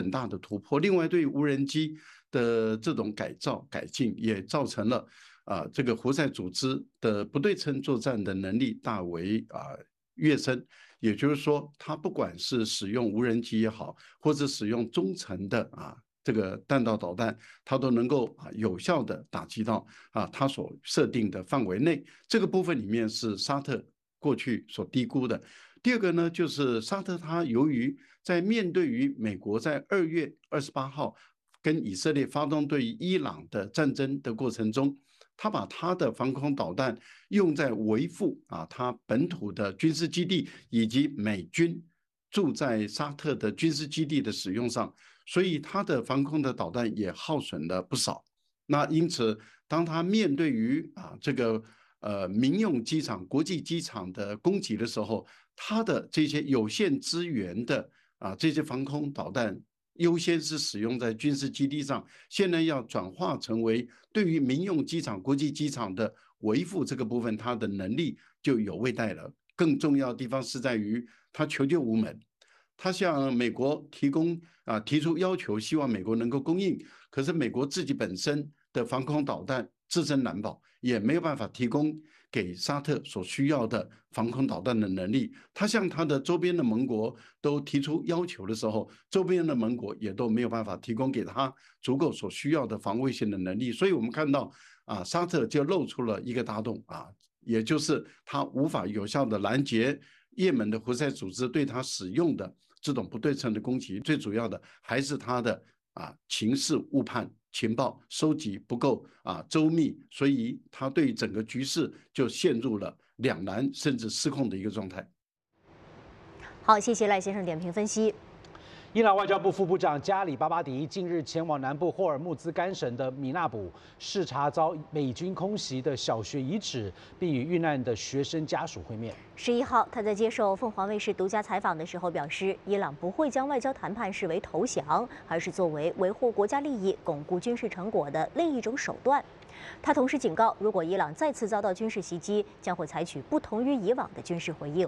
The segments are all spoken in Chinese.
很大的突破。另外，对无人机的这种改造改进，也造成了这个胡塞组织的不对称作战的能力大为跃升。也就是说，它不管是使用无人机也好，或者使用中程的这个弹道导弹，它都能够有效的打击到它所设定的范围内。这个部分里面是沙特过去所低估的。第二个呢，就是沙特它由于在面对于美国在2月28号跟以色列发动对伊朗的战争的过程中，他把他的防空导弹用在维护他本土的军事基地以及美军住在沙特的军事基地的使用上，所以他的防空的导弹也耗损了不少。那因此，当他面对于这个民用机场、国际机场的攻击的时候，他的这些有限资源的这些防空导弹优先是使用在军事基地上，现在要转化成为对于民用机场、国际机场的维护这个部分，它的能力就有未待了。更重要的地方是在于它求救无门，他向美国提出要求，希望美国能够供应，可是美国自己本身的防空导弹自身难保，也没有办法提供给沙特所需要的防空导弹的能力。他向他的周边的盟国都提出要求的时候，周边的盟国也都没有办法提供给他足够所需要的防卫性的能力。所以我们看到沙特就露出了一个大洞也就是他无法有效的拦截也门的胡塞组织对他使用的这种不对称的攻击。最主要的还是他的情势误判、情报收集不够周密，所以他对整个局势就陷入了两难甚至失控的一个状态。 好，谢谢赖先生点评分析。 伊朗外交部副部长加里巴巴迪近日前往南部霍尔木兹干省的米纳卜视察遭美军空袭的小学遗址，并与遇难的学生家属会面。 11号，他在接受凤凰卫视独家采访的时候表示，伊朗不会将外交谈判视为投降，而是作为维护国家利益、巩固军事成果的另一种手段。他同时警告，如果伊朗再次遭到军事袭击，将会采取不同于以往的军事回应。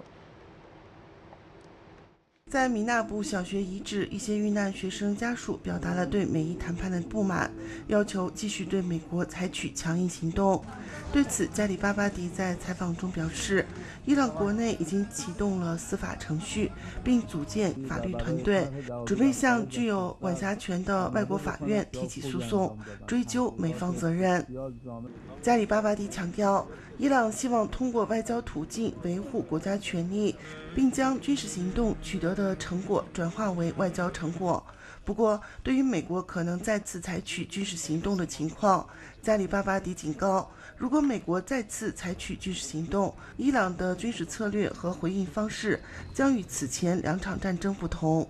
在米纳布小学遗址，一些遇难学生家属表达了对美伊谈判的不满，要求继续对美国采取强硬行动。对此，加里巴巴迪在采访中表示，伊朗国内已经启动了司法程序，并组建法律团队，准备向具有管辖权的外国法院提起诉讼，追究美方责任。加里巴巴迪强调，伊朗希望通过外交途径维护国家权利，并将军事行动取得的成果转化为外交成果。不过，对于美国可能再次采取军事行动的情况，加里巴巴迪警告，如果美国再次采取军事行动，伊朗的军事策略和回应方式将与此前2场战争不同。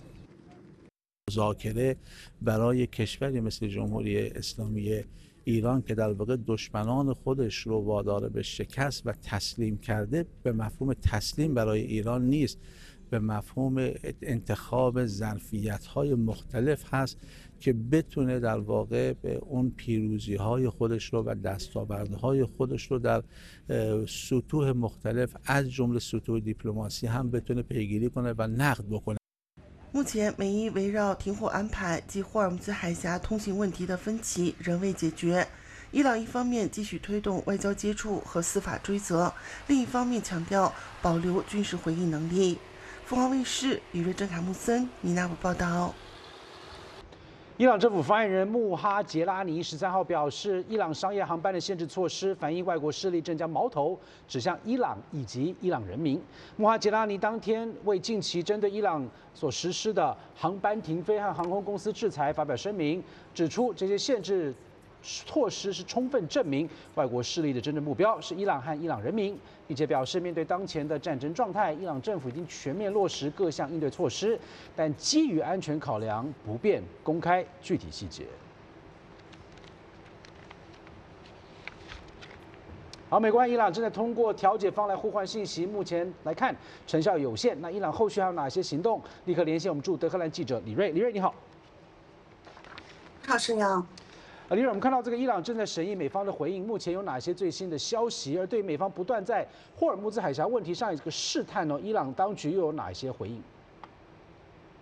مذاکره برای کشوری مثل جمهوری اسلامی ایران که در واقع دشمنان خودش رو وادار به شکست و تسلیم کرده، به مفهوم تسلیم برای ایران نیست، به مفهوم انتخاب ظرفیت‌های مختلف هست که بتونه در واقع به اون پیروزی‌های خودش رو و دستاوردهای خودش رو در سطوح مختلف از جمله سطوح دیپلماسی هم بتونه پیگیری کنه و نقد بکنه. 目前，美伊围绕停火安排及霍尔木兹海峡通行问题的分歧仍未解决。伊朗一方面继续推动外交接触和司法追责，另一方面强调保留军事回应能力。凤凰卫视李瑞珍、卡木森米纳布报道。 伊朗政府发言人穆哈杰拉尼13号表示，伊朗商业航班的限制措施反映外国势力正将矛头指向伊朗以及伊朗人民。穆哈杰拉尼当天为近期针对伊朗所实施的航班停飞和航空公司制裁发表声明，指出这些限制措施是充分证明外国势力的真正目标是伊朗和伊朗人民，并且表示面对当前的战争状态，伊朗政府已经全面落实各项应对措施，但基于安全考量，不便公开具体细节。好，美国和伊朗正在通过调解方来互换信息，目前来看成效有限。那伊朗后续还有哪些行动？立刻连线我们驻德黑兰记者李瑞。李瑞，你好。 好，盛阳。 李瑞，我们看到这个伊朗正在审议美方的回应，目前有哪些最新的消息？而对美方不断在霍尔木兹海峡问题上有这个试探呢？伊朗当局又有哪些回应？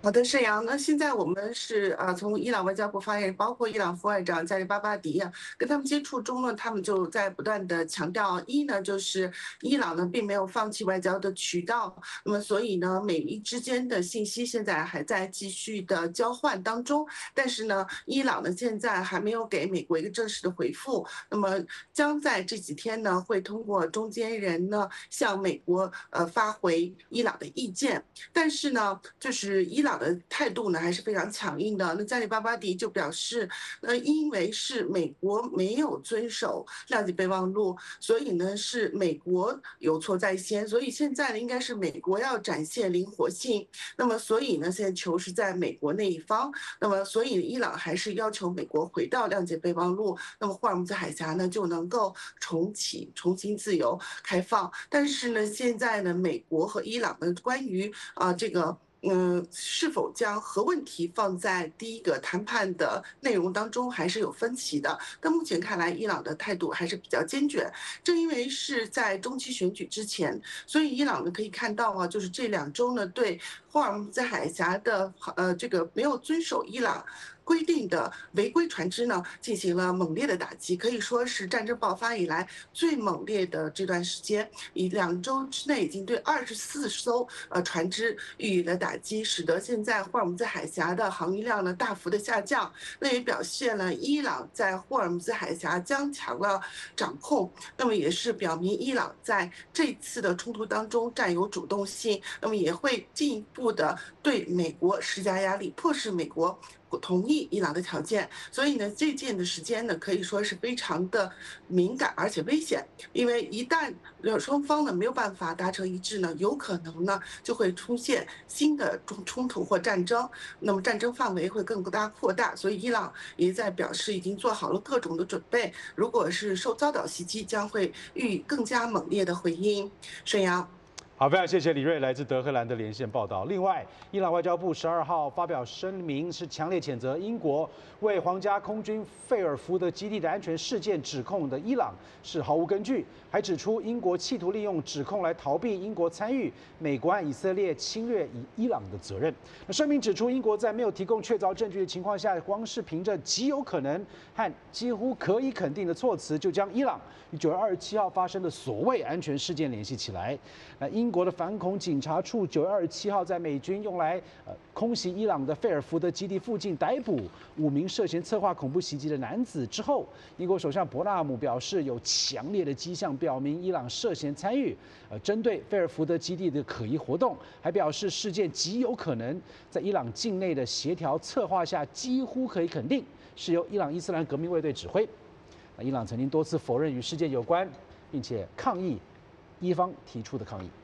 好的，沈阳。那现在我们是从伊朗外交部发言人，包括伊朗副外长加里巴巴迪跟他们接触中呢，他们就在不断的强调，一呢就是伊朗呢并没有放弃外交的渠道，那么所以呢美伊之间的信息现在还在继续的交换当中，但是呢伊朗呢现在还没有给美国一个正式的回复，那么将在这几天呢会通过中间人呢向美国发回伊朗的意见，但是呢就是伊朗的态度呢还是非常强硬的。那加里巴巴迪就表示，因为是美国没有遵守谅解备忘录，所以呢是美国有错在先，所以现在呢应该是美国要展现灵活性。那么所以呢现在球是在美国那一方，那么所以伊朗还是要求美国回到谅解备忘录，那么霍尔木兹海峡呢就能够重新自由开放。但是呢现在呢美国和伊朗的关于这个是否将核问题放在第一个谈判的内容当中，还是有分歧的。但目前看来，伊朗的态度还是比较坚决。正因为是在中期选举之前，所以伊朗呢可以看到就是这2周呢对霍尔木兹海峡的这个没有遵守伊朗规定的违规船只呢进行了猛烈的打击，可以说是战争爆发以来最猛烈的这段时间，以2周之内已经对24艘船只予以了打击，使得现在霍尔木兹海峡的航运量呢大幅的下降，那也表现了伊朗在霍尔木兹海峡加强了掌控，那么也是表明伊朗在这次的冲突当中占有主动性，那么也会进一步的对美国施加压力，迫使美国同意伊朗的条件。所以呢这件的时间呢可以说是非常的敏感而且危险，因为一旦双方呢没有办法达成一致呢，有可能呢就会出现新的冲突或战争，那么战争范围会更大扩大。所以伊朗也在表示已经做好了各种的准备，如果是遭到袭击，将会予以更加猛烈的回应。沈阳。 好，非常谢谢李瑞来自德黑兰的连线报道。另外，伊朗外交部12号发表声明，是强烈谴责英国为皇家空军费尔福德基地的安全事件指控的伊朗是毫无根据，还指出英国企图利用指控来逃避英国参与美国和以色列侵略伊朗的责任。那声明指出，英国在没有提供确凿证据的情况下，光是凭着极有可能和几乎可以肯定的措辞，就将伊朗与9月27号发生的所谓安全事件联系起来。那英国的反恐警察处9月27号在美军用来空袭伊朗的费尔福德基地附近逮捕5名涉嫌策划恐怖袭击的男子之后，英国首相伯纳姆表示有强烈的迹象表明伊朗涉嫌参与针对费尔福德基地的可疑活动，还表示事件极有可能在伊朗境内的协调策划下，几乎可以肯定是由伊朗伊斯兰革命卫队指挥。伊朗曾经多次否认与事件有关，并且抗议伊方提出的抗议。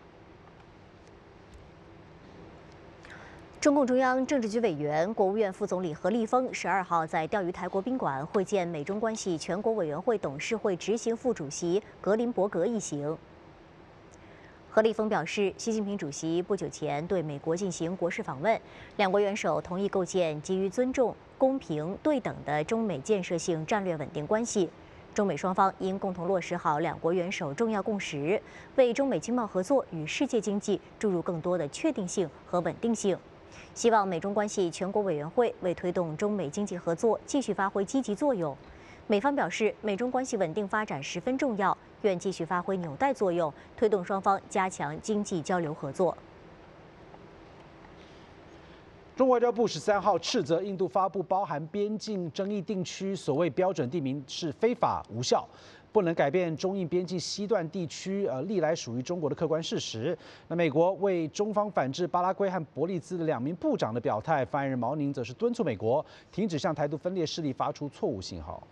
中共中央政治局委员、国务院副总理何立峰12号在钓鱼台国宾馆会见美中关系全国委员会董事会执行副主席格林伯格一行。何立峰表示，习近平主席不久前对美国进行国事访问，两国元首同意构建基于尊重、公平、对等的中美建设性战略稳定关系。中美双方应共同落实好两国元首重要共识，为中美经贸合作与世界经济注入更多的确定性和稳定性。希望美中关系全国委员会为推动中美经济合作继续发挥积极作用。美方表示，美中关系稳定发展十分重要，愿继续发挥纽带作用，推动双方加强经济交流合作。 中国外交部13号斥责印度发布包含边境争议地区所谓标准地名是非法无效，不能改变中印边境西段地区历来属于中国的客观事实。那美国为中方反制巴拉圭和伯利兹的2名部长的表态，发言人毛宁则是敦促美国停止向台独分裂势力发出错误信号。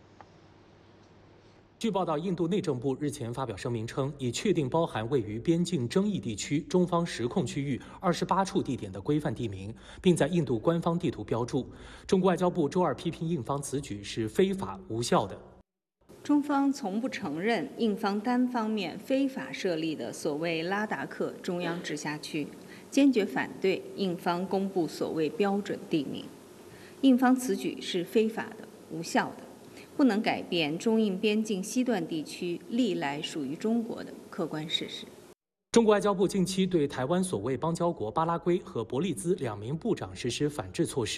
据报道，印度内政部日前发表声明称，已确定包含位于边境争议地区中方实控区域28处地点的规范地名，并在印度官方地图标注。中国外交部周二批评印方此举是非法无效的。 中方从不承认印方单方面非法设立的所谓拉达克中央直辖区，坚决反对印方公布所谓标准地名。印方此举是非法的、无效的，不能改变中印边境西段地区历来属于中国的客观事实。 中国外交部近期对台湾所谓邦交国巴拉圭和伯利兹2名部长实施反制措施。